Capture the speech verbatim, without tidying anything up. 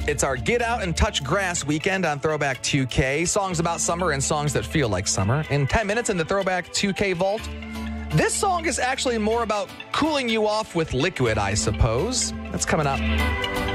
It's our Get Out and Touch Grass weekend on Throwback two K. Songs about summer and songs that feel like summer. In ten minutes in the Throwback two K vault, this song is actually more about cooling you off with liquid, I suppose. That's coming up.